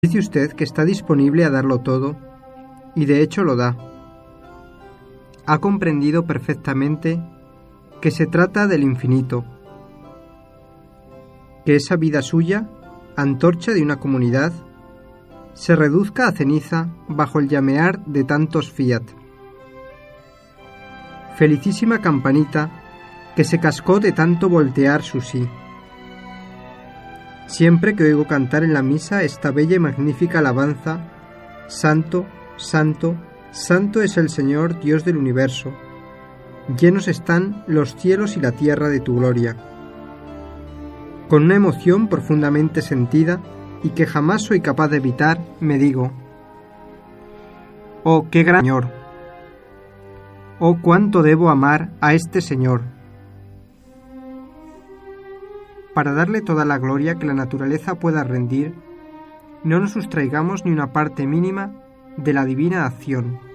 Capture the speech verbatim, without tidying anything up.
Dice usted que está disponible a darlo todo, y de hecho lo da. Ha comprendido perfectamente que se trata del infinito, que esa vida suya, antorcha de una comunidad, se reduzca a ceniza bajo el llamear de tantos fiat. Felicísima campanita que se cascó de tanto voltear su sí. Siempre que oigo cantar en la misa esta bella y magnífica alabanza, Santo, Santo, Santo es el Señor Dios del universo, llenos están los cielos y la tierra de tu gloria. Con una emoción profundamente sentida y que jamás soy capaz de evitar, me digo: ¡oh, qué gran Señor! ¡Oh, cuánto debo amar a este Señor! Para darle toda la gloria que la naturaleza pueda rendir, no nos sustraigamos ni una parte mínima de la divina acción.